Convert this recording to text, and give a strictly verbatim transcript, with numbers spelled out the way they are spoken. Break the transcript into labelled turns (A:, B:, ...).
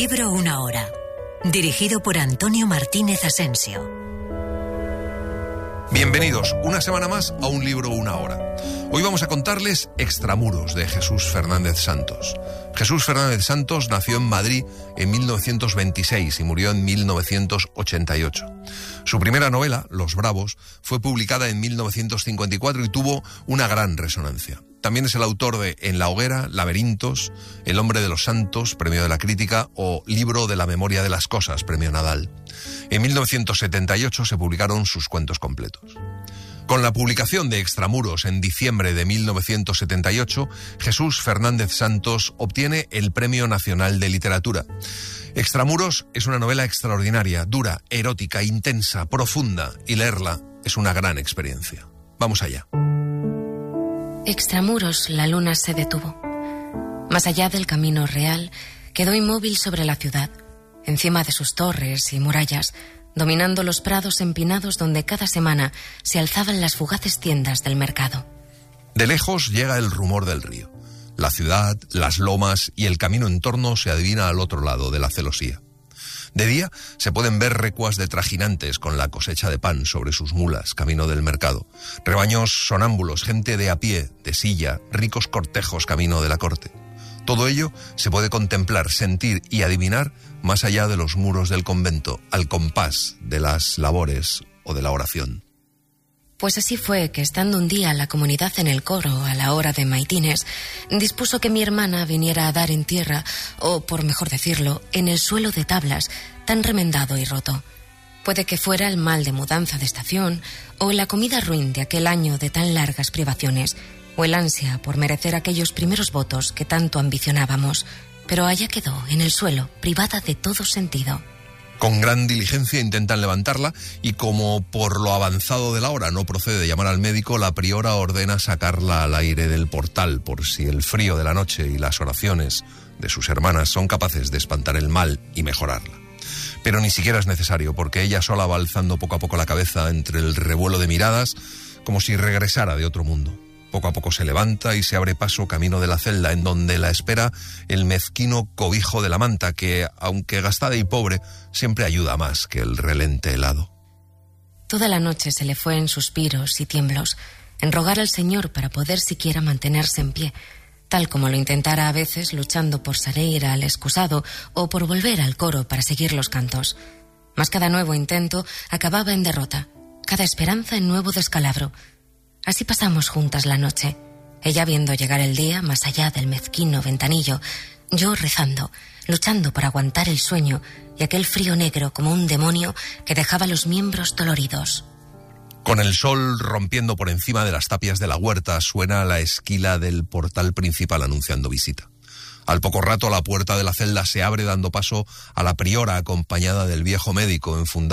A: Libro Una Hora. Dirigido por Antonio Martínez Asensio.
B: Bienvenidos una semana más a Un Libro Una Hora. Hoy vamos a contarles Extramuros, de Jesús Fernández Santos. Jesús Fernández Santos nació en Madrid en mil novecientos veintiséis y murió en mil novecientos ochenta y ocho. Su primera novela, Los Bravos, fue publicada en mil novecientos cincuenta y cuatro y tuvo una gran resonancia. También es el autor de En la hoguera, Laberintos, El hombre de los santos, premio de la crítica, o Libro de la memoria de las cosas, premio Nadal. En mil novecientos setenta y ocho se publicaron sus cuentos completos. Con la publicación de Extramuros en diciembre de mil novecientos setenta y ocho, Jesús Fernández Santos obtiene el Premio Nacional de Literatura. Extramuros es una novela extraordinaria, dura, erótica, intensa, profunda, y leerla es una gran experiencia. Vamos allá.
C: Extramuros, la luna se detuvo. Más allá del camino real, quedó inmóvil sobre la ciudad, encima de sus torres y murallas, dominando los prados empinados donde cada semana se alzaban las fugaces tiendas del mercado.
B: De lejos llega el rumor del río. La ciudad, las lomas y el camino en torno se adivina al otro lado de la celosía. De día se pueden ver recuas de trajinantes con la cosecha de pan sobre sus mulas, camino del mercado. Rebaños sonámbulos, gente de a pie, de silla, ricos cortejos camino de la corte. Todo ello se puede contemplar, sentir y adivinar más allá de los muros del convento, al compás de las labores o de la oración.
C: Pues así fue que, estando un día la comunidad en el coro a la hora de maitines, dispuso que mi hermana viniera a dar en tierra, o por mejor decirlo, en el suelo de tablas, tan remendado y roto. Puede que fuera el mal de mudanza de estación, o la comida ruin de aquel año de tan largas privaciones, o el ansia por merecer aquellos primeros votos que tanto ambicionábamos, pero allá quedó, en el suelo, privada de todo sentido.
B: Con gran diligencia intentan levantarla y, como por lo avanzado de la hora no procede de llamar al médico, la priora ordena sacarla al aire del portal por si el frío de la noche y las oraciones de sus hermanas son capaces de espantar el mal y mejorarla. Pero ni siquiera es necesario, porque ella sola va alzando poco a poco la cabeza entre el revuelo de miradas, como si regresara de otro mundo. Poco a poco se levanta y se abre paso camino de la celda, en donde la espera el mezquino cobijo de la manta que, aunque gastada y pobre, siempre ayuda más que el relente helado.
C: Toda la noche se le fue en suspiros y tiemblos, en rogar al Señor para poder siquiera mantenerse en pie, tal como lo intentara a veces luchando por salir al excusado o por volver al coro para seguir los cantos. Mas cada nuevo intento acababa en derrota, cada esperanza en nuevo descalabro. Así pasamos juntas la noche, ella viendo llegar el día más allá del mezquino ventanillo, yo rezando, luchando por aguantar el sueño y aquel frío negro como un demonio que dejaba los miembros doloridos.
B: Con el sol rompiendo por encima de las tapias de la huerta, suena la esquila del portal principal anunciando visita. Al poco rato la puerta de la celda se abre dando paso a la priora acompañada del viejo médico enfundado